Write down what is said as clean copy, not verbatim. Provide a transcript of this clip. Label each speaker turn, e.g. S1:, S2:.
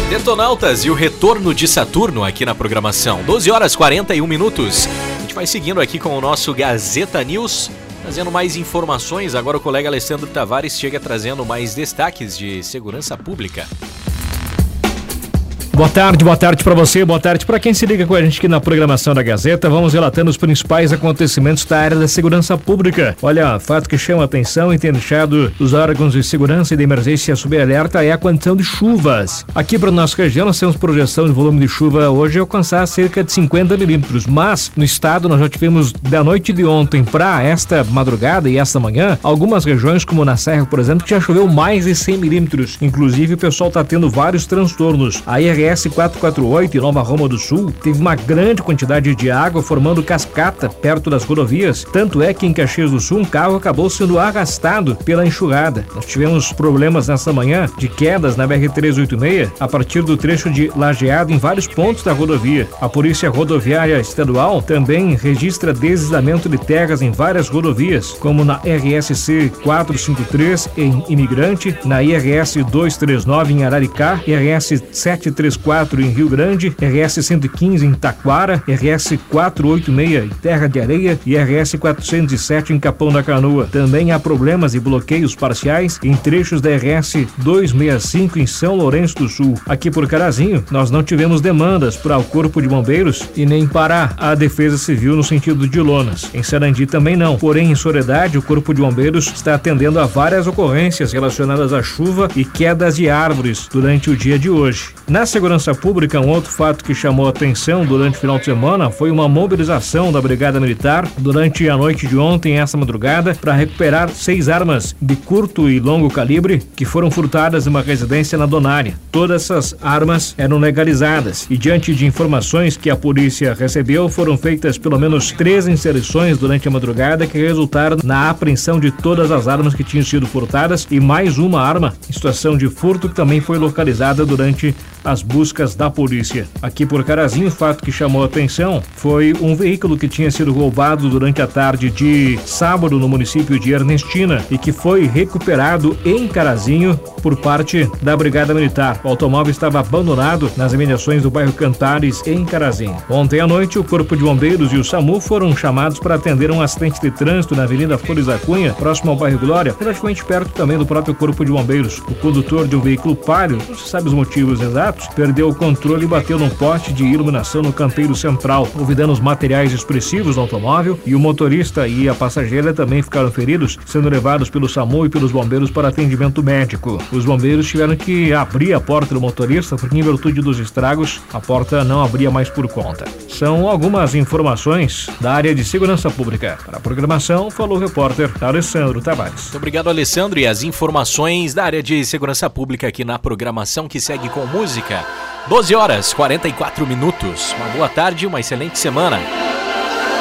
S1: Detonautas e o retorno de Saturno aqui na programação. 12 horas 41 minutos. A gente vai seguindo aqui com o nosso Gazeta News, trazendo mais informações. Agora o colega Alessandro Tavares chega trazendo mais destaques de segurança pública.
S2: Boa tarde para você, boa tarde para quem se liga com a gente aqui na programação da Gazeta. Vamos relatando os principais acontecimentos da área da segurança pública. Olha, fato que chama a atenção e tem deixado os órgãos de segurança e de emergência sob alerta é a condição de chuvas. Aqui para nossa região nós temos projeção de volume de chuva hoje alcançar cerca de 50 milímetros, mas no estado nós já tivemos da noite de ontem para esta madrugada e esta manhã, algumas regiões como na Serra, por exemplo, que já choveu mais de 100 milímetros. Inclusive o pessoal está tendo vários transtornos. A IRS 448 em Nova Roma do Sul teve uma grande quantidade de água formando cascata perto das rodovias, tanto é que em Caxias do Sul um carro acabou sendo arrastado pela enxurrada. Nós tivemos problemas nessa manhã de quedas na BR-386 a partir do trecho de Lajeado em vários pontos da rodovia. A Polícia Rodoviária Estadual também registra deslizamento de terras em várias rodovias, como na RSC 453 em Imigrante, na IRS 239 em Araricá, IRS 734 em Rio Grande, RS 115 em Taquara, RS 486 em Terra de Areia e RS 407 em Capão da Canoa. Também há problemas e bloqueios parciais em trechos da RS 265 em São Lourenço do Sul. Aqui por Carazinho, nós não tivemos demandas para o Corpo de Bombeiros e nem para a Defesa Civil no sentido de Lonas. Em Sarandi também não. Porém, em Soledade, o Corpo de Bombeiros está atendendo a várias ocorrências relacionadas à chuva e quedas de árvores durante o dia de hoje. Na segurança pública, um outro fato que chamou a atenção durante o final de semana foi uma mobilização da Brigada Militar durante a noite de ontem e essa madrugada para recuperar 6 armas de curto e longo calibre que foram furtadas em uma residência na Donária. Todas essas armas eram legalizadas e, diante de informações que a polícia recebeu, foram feitas pelo menos 3 inserções durante a madrugada que resultaram na apreensão de todas as armas que tinham sido furtadas e mais uma arma em situação de furto que também foi localizada durante as buscas da polícia. Aqui por Carazinho, o fato que chamou a atenção foi um veículo que tinha sido roubado durante a tarde de sábado no município de Ernestina e que foi recuperado em Carazinho por parte da Brigada Militar. O automóvel estava abandonado nas imediações do bairro Cantares, em Carazinho. Ontem à noite, o Corpo de Bombeiros e o SAMU foram chamados para atender um acidente de trânsito na Avenida Flores da Cunha, próximo ao bairro Glória, relativamente perto também do próprio Corpo de Bombeiros. O condutor de um veículo Palio, não se sabe os motivos exatos, perdeu o controle e bateu num poste de iluminação no canteiro central. Houve danos materiais expressivos no automóvel e o motorista e a passageira também ficaram feridos, sendo levados pelo SAMU e pelos bombeiros para atendimento médico. Os bombeiros tiveram que abrir a porta do motorista porque, em virtude dos estragos, a porta não abria mais por conta. São algumas informações da área de segurança pública. Para a programação, falou o repórter Alessandro Tavares.
S1: Muito obrigado, Alessandro. E as informações da área de segurança pública aqui na programação que segue com música. 12 horas 44 minutos. Uma boa tarde e uma excelente semana.